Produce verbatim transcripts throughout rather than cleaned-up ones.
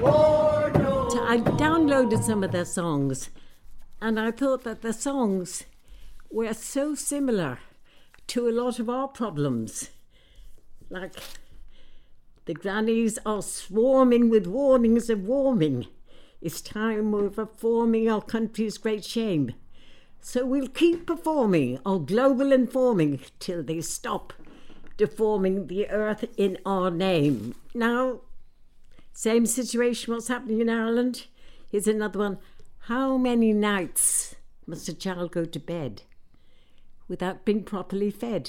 So I downloaded some of their songs, and I thought that the songs were so similar to a lot of our problems. Like, the grannies are swarming with warnings of warming. It's time we're reforming our country's great shame. So we'll keep performing our global informing till they stop deforming the earth in our name. Now, same situation, what's happening in Ireland? Here's another one. How many nights must a child go to bed without being properly fed?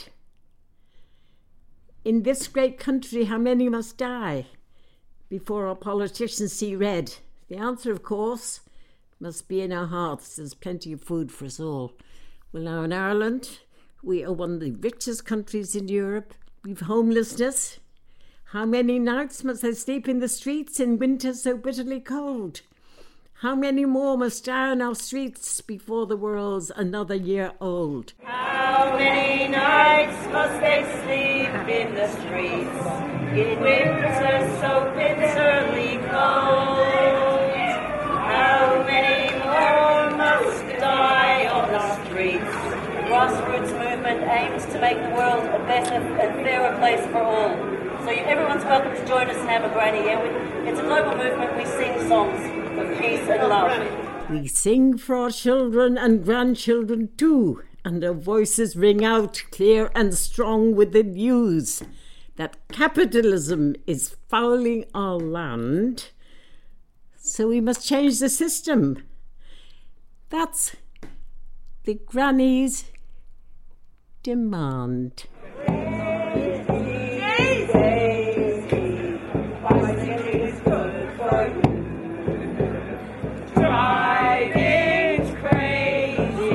In this great country, how many must die before our politicians see red? The answer, of course, must be in our hearts. There's plenty of food for us all. Well, now in Ireland, we are one of the richest countries in Europe. We've homelessness. How many nights must they sleep in the streets in winter so bitterly cold? How many more must die on our streets before the world's another year old? How many nights must they sleep in the streets in winter so bitterly cold? How many more must die on the streets? The grassroots movement aims to make the world a better and fairer place for all. So everyone's welcome to join us and have a granny. Yeah, we, it's a global movement. We sing songs of peace and love. We sing for our children and grandchildren too, and our voices ring out clear and strong with the news that capitalism is fouling our land. So we must change the system. That's the granny's demand.